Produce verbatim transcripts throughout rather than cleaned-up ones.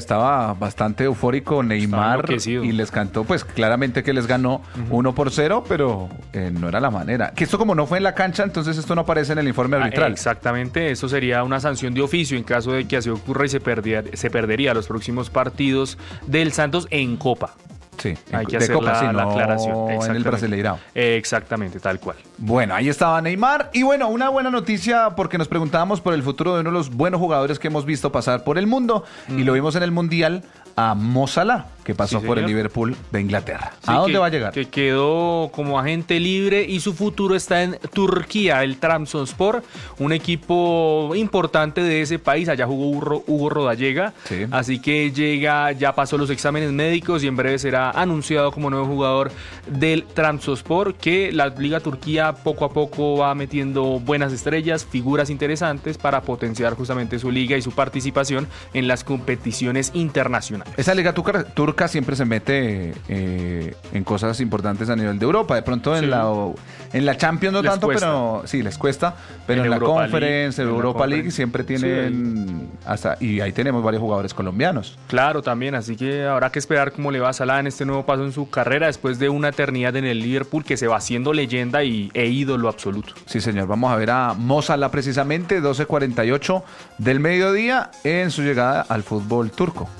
estaba bastante eufórico Neymar y les cantó, pues claramente que les ganó uh-huh. uno por cero, pero eh, no era la manera. Que esto como no fue en la cancha, entonces esto no aparece en el informe arbitral. Ah, exactamente, eso sería una sanción de oficio en caso de que así ocurra y se, perdiera, se perdería los próximos partidos del Santos en Copa. Sí, hay que de hacer Copa, la, sí, la no aclaración. En el Brasileirao. Exactamente, tal cual. Bueno, ahí estaba Neymar. Y bueno, una buena noticia porque nos preguntábamos por el futuro de uno de los buenos jugadores que hemos visto pasar por el mundo. Mm. Y lo vimos en el Mundial a Mo Salah, que pasó sí, por el Liverpool de Inglaterra. Sí, ¿A dónde que, va a llegar? Que quedó como agente libre y su futuro está en Turquía, el Trabzonspor, un equipo importante de ese país. Allá jugó Hugo, Hugo Rodallega. Sí. Así que llega, ya pasó los exámenes médicos y en breve será anunciado como nuevo jugador del Trabzonspor, que la Liga Turquía poco a poco va metiendo buenas estrellas, figuras interesantes para potenciar justamente su liga y su participación en las competiciones internacionales. Esa liga turca, turca siempre se mete eh, en cosas importantes a nivel de Europa. De pronto en, sí. la, en la Champions no les tanto, cuesta. pero sí, les cuesta. Pero en, en la Europa Conference, en Europa League, League siempre tienen... Sí, hasta y ahí tenemos varios jugadores colombianos. Claro, también. Así que habrá que esperar cómo le va a Salah en este nuevo paso en su carrera después de una eternidad en el Liverpool que se va haciendo leyenda y, e ídolo absoluto. Sí, señor. Vamos a ver a Mo Salah precisamente, doce cuarenta y ocho del mediodía en su llegada al fútbol turco.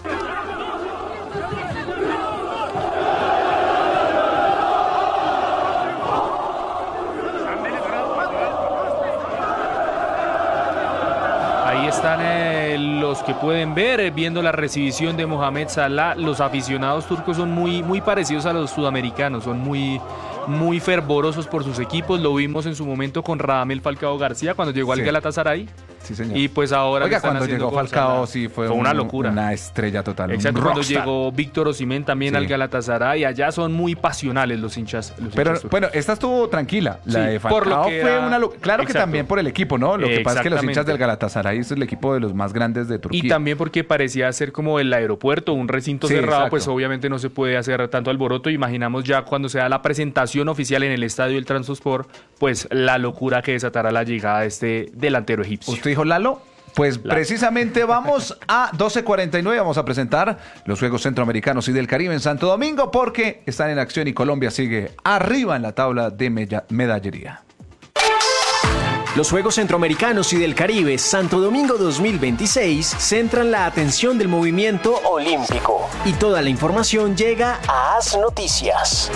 Ahí están eh, los que pueden ver, eh, viendo la recibición de Mohamed Salah. Los aficionados turcos son muy, muy parecidos a los sudamericanos, son muy, muy fervorosos por sus equipos. Lo vimos en su momento con Radamel Falcao García cuando llegó al sí. Galatasaray. Sí, señor. Y pues ahora Oiga, cuando llegó Falcao sí fue, fue una un, locura. Una estrella total. Exacto, cuando llegó Víctor Osimhen también sí. al Galatasaray. Allá son muy pasionales los hinchas. Los Pero hinchas bueno, esta estuvo tranquila. La sí, de Falcao por lo que fue era... una lo... Claro Exacto. que también por el equipo, ¿no? Lo que pasa es que los hinchas del Galatasaray es el equipo de los más grandes de Turquía. Y también porque parecía ser como el aeropuerto, un recinto sí, cerrado, exacto. pues obviamente no se puede hacer tanto alboroto. Imaginamos ya cuando sea la presentación oficial en el estadio del Trabzonspor, pues la locura que desatará la llegada de este delantero egipcio. ¿Usted dijo Lalo? Pues la... precisamente vamos a doce cuarenta y nueve, vamos a presentar los Juegos Centroamericanos y del Caribe en Santo Domingo porque están en acción y Colombia sigue arriba en la tabla de medallería. Los Juegos Centroamericanos y del Caribe Santo Domingo dos mil veintiséis centran la atención del movimiento olímpico y toda la información llega a As Noticias.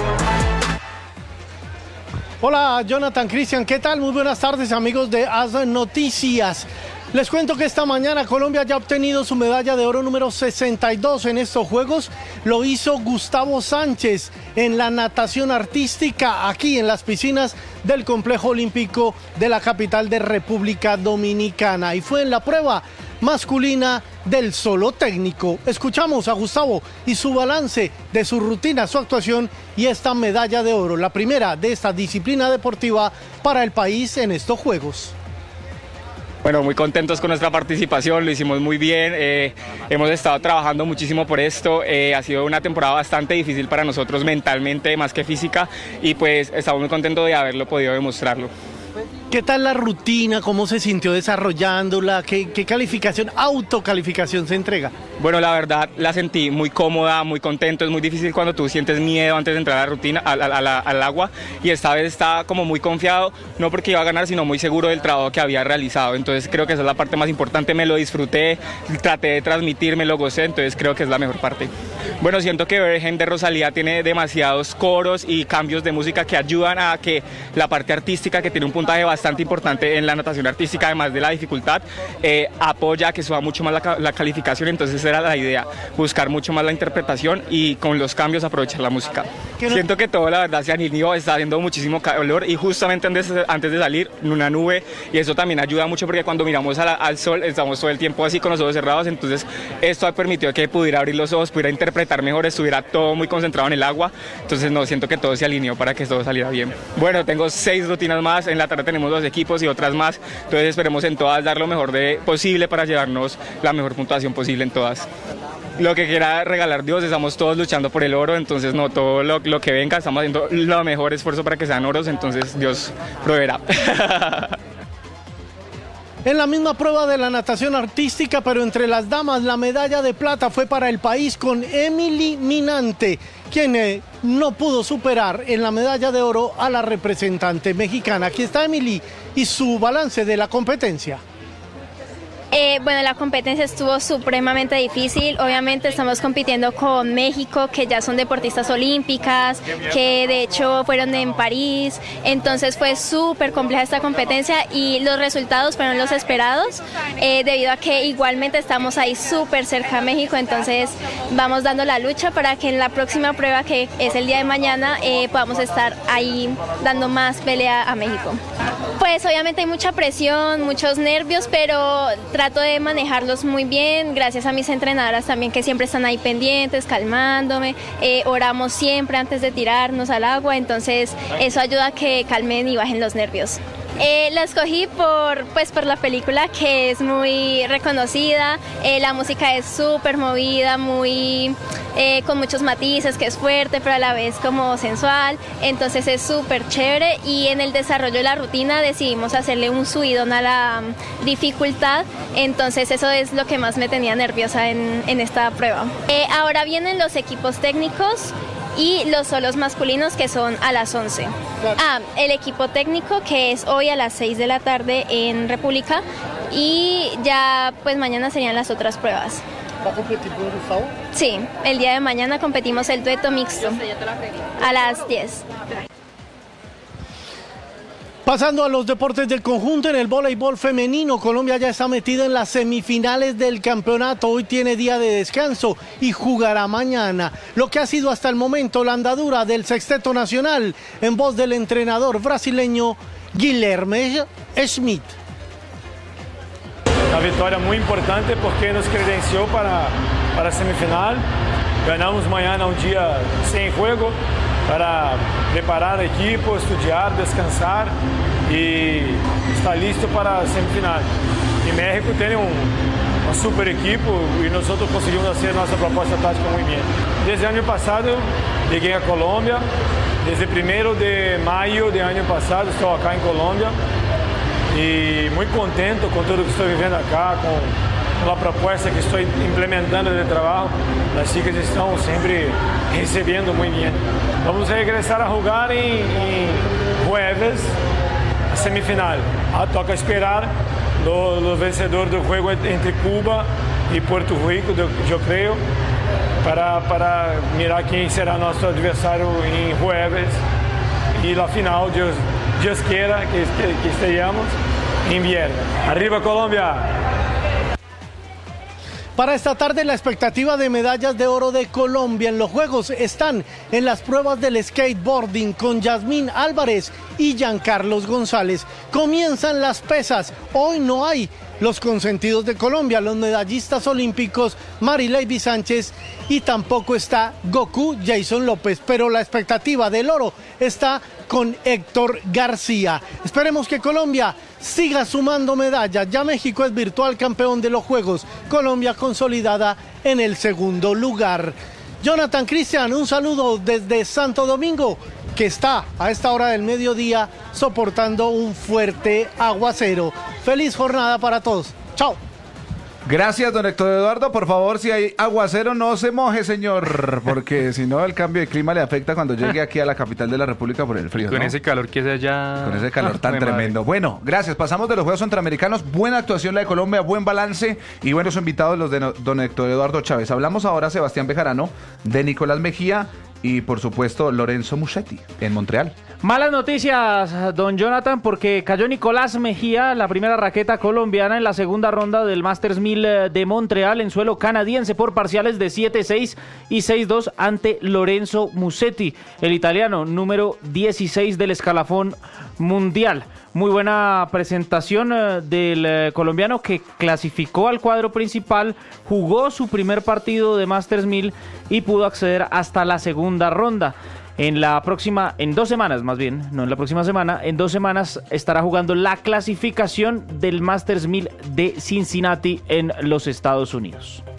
Hola Jonathan, Cristian, ¿qué tal? Muy buenas tardes amigos de As Noticias. Les cuento que esta mañana Colombia ya ha obtenido su medalla de oro número sesenta y dos en estos Juegos. Lo hizo Gustavo Sánchez en la natación artística aquí en las piscinas del Complejo Olímpico de la capital de República Dominicana. Y fue en la prueba masculina del solo técnico. Escuchamos a Gustavo y su balance de su rutina, su actuación y esta medalla de oro, la primera de esta disciplina deportiva para el país en estos Juegos. Bueno, muy contentos con nuestra participación, lo hicimos muy bien, eh, hemos estado trabajando muchísimo por esto, eh, ha sido una temporada bastante difícil para nosotros mentalmente más que física y pues estamos muy contentos de haberlo podido demostrarlo. ¿Qué tal la rutina? ¿Cómo se sintió desarrollándola? ¿Qué, qué calificación, autocalificación se entrega? Bueno, la verdad la sentí muy cómoda, muy contento. Es muy difícil cuando tú sientes miedo antes de entrar a la rutina, al, al, al, al agua. Y esta vez estaba como muy confiado, no porque iba a ganar, sino muy seguro del trabajo que había realizado. Entonces creo que esa es la parte más importante. Me lo disfruté, traté de transmitir, me lo gocé. Entonces creo que es la mejor parte. Bueno, siento que Virgen de Rosalía tiene demasiados coros y cambios de música que ayudan a que la parte artística, que tiene un puntaje bastante importante en la natación artística, además de la dificultad, eh, apoya a que suba mucho más la, la calificación. Entonces era la idea, buscar mucho más la interpretación y con los cambios aprovechar la música. No? Siento que todo la verdad se alineó, está haciendo muchísimo calor y justamente antes, antes de salir una nube, y eso también ayuda mucho porque cuando miramos a la, al sol estamos todo el tiempo así con los ojos cerrados. Entonces esto ha permitido que pudiera abrir los ojos, pudiera interpretar mejor, estuviera todo muy concentrado en el agua. Entonces no, siento que todo se alineó para que todo saliera bien. Bueno, tengo seis rutinas más, en la tarde tenemos dos equipos y otras más, entonces esperemos en todas dar lo mejor de, posible para llevarnos la mejor puntuación posible en todas. Lo que quiera regalar Dios, estamos todos luchando por el oro, entonces no, todo lo, lo que venga, estamos haciendo lo mejor esfuerzo para que sean oros, entonces Dios proveerá. En la misma prueba de la natación artística, pero entre las damas, la medalla de plata fue para el país con Emily Minante, quien eh, no pudo superar en la medalla de oro a la representante mexicana. Aquí está Emily y su balance de la competencia. Eh, bueno, la competencia estuvo supremamente difícil. Obviamente estamos compitiendo con México, que ya son deportistas olímpicas, que de hecho fueron en París. Entonces fue súper compleja esta competencia y los resultados fueron los esperados, eh, debido a que igualmente estamos ahí súper cerca a México. Entonces vamos dando la lucha para que en la próxima prueba, que es el día de mañana, eh, podamos estar ahí dando más pelea a México. Pues obviamente hay mucha presión, muchos nervios, pero trato de manejarlos muy bien, gracias a mis entrenadoras también, que siempre están ahí pendientes, calmándome. Eh, oramos siempre antes de tirarnos al agua, entonces eso ayuda a que calmen y bajen los nervios. Eh, la escogí por, pues, por la película, que es muy reconocida. Eh, la música es súper movida, muy, eh, con muchos matices, que es fuerte pero a la vez como sensual, entonces es súper chévere. Y en el desarrollo de la rutina decidimos hacerle un subidón a la um, dificultad, entonces eso es lo que más me tenía nerviosa en, en esta prueba. Eh, ahora vienen los equipos técnicos y los solos masculinos, que son a las once. Ah, el equipo técnico, que es hoy a las seis de la tarde en República, y ya pues mañana serían las otras pruebas. ¿Va a competir por Gustavo? Sí, el día de mañana competimos el dueto mixto a las diez. Pasando a los deportes del conjunto, en el voleibol femenino, Colombia ya está metida en las semifinales del campeonato. Hoy tiene día de descanso y jugará mañana. Lo que ha sido hasta el momento la andadura del sexteto nacional, en voz del entrenador brasileño Guilherme Schmidt. Una victoria muy importante porque nos credenció para, para semifinal. Ganamos mañana un día sin juego, para preparar equipo, estudiar, descansar y estar listo para a semifinal. Y México tiene un, un super equipo y nosotros conseguimos hacer nuestra proposta táctica muy bien. Desde el año pasado llegué a Colombia, desde el primero de mayo del año pasado estoy acá en Colombia y muy contento con todo lo que estoy viviendo acá, con la propuesta que estoy implementando de trabajo. Las chicas están siempre recibiendo muy bien. Vamos a regresar a jugar en, en jueves, a semifinal. Ah, toca esperar los lo vencedores del juego entre Cuba y Puerto Rico, yo creo, para, para mirar quién será nuestro adversario en jueves. Y la final, Dios, Dios quiera que, que, que estemos en viernes. Arriba Colombia. Para esta tarde, la expectativa de medallas de oro de Colombia en los Juegos están en las pruebas del skateboarding con Yasmín Álvarez y Giancarlos González. Comienzan las pesas. Hoy no hay los consentidos de Colombia, los medallistas olímpicos Marileiby Sánchez, y tampoco está Goku Jason López, pero la expectativa del oro está con Héctor García. Esperemos que Colombia siga sumando medallas. Ya México es virtual campeón de los Juegos, Colombia consolidada en el segundo lugar. Jonathan Cristian, un saludo desde Santo Domingo, que está a esta hora del mediodía soportando un fuerte aguacero. Feliz jornada para todos. Chao. Gracias, don Héctor Eduardo. Por favor, si hay aguacero, no se moje, señor, porque si no, el cambio de clima le afecta cuando llegue aquí a la capital de la República por el frío, Con ¿no? ese calor que es allá. Con ese calor ah, tan tremendo. Madre. Bueno, gracias. Pasamos de los Juegos Centroamericanos. Buena actuación la de Colombia, buen balance y buenos invitados los de no, don Héctor Eduardo Chávez. Hablamos ahora, Sebastián Bejarano, de Nicolás Mejía y, por supuesto, Lorenzo Musetti en Montreal. Malas noticias, don Jonathan, porque cayó Nicolás Mejía, la primera raqueta colombiana, en la segunda ronda del Masters mil de Montreal en suelo canadiense por parciales de siete seis y seis dos ante Lorenzo Musetti, el italiano número dieciséis del escalafón mundial. Muy buena presentación uh, del uh, colombiano, que clasificó al cuadro principal, jugó su primer partido de Masters mil y pudo acceder hasta la segunda ronda. En la próxima, en dos semanas más bien, no en la próxima semana, en dos semanas estará jugando la clasificación del Masters mil de Cincinnati en los Estados Unidos.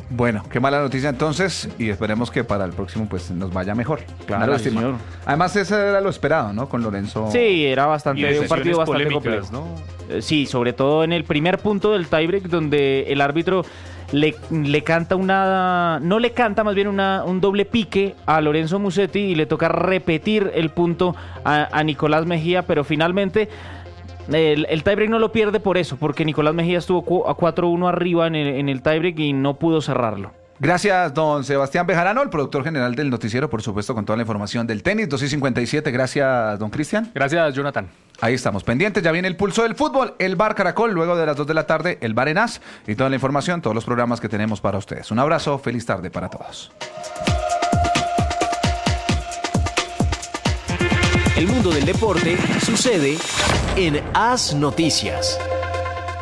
Bueno, qué mala noticia entonces, y esperemos que para el próximo pues nos vaya mejor. Claro, señor. Además, ese era lo esperado, ¿no? Con Lorenzo. Sí, era bastante un partido bastante complejo. ¿no? Eh, sí, sobre todo en el primer punto del tiebreak, donde el árbitro le, le canta una, no le canta, más bien una, un doble pique a Lorenzo Musetti y le toca repetir el punto a, a Nicolás Mejía, pero finalmente El, el tiebreak no lo pierde por eso, porque Nicolás Mejía estuvo a cuatro uno arriba en el, en el tiebreak y no pudo cerrarlo. Gracias, don Sebastián Bejarano, el productor general del noticiero, por supuesto, con toda la información del tenis. dos y cincuenta y siete, gracias, don Cristian. Gracias, Jonathan. Ahí estamos pendientes, ya viene el pulso del fútbol, el Bar Caracol, luego de las dos de la tarde, el Bar Enaz y toda la información, todos los programas que tenemos para ustedes. Un abrazo, feliz tarde para todos. El mundo del deporte sucede en As Noticias.